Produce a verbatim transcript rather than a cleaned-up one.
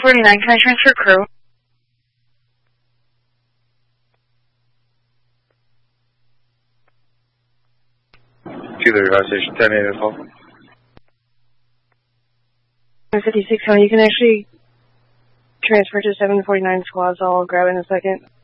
forty-nine, can I transfer crew? two thirty-five, station ten eight, call. fifty-six, honey, you can actually transfer to seven forty-nine squad, so I'll grab it in a second.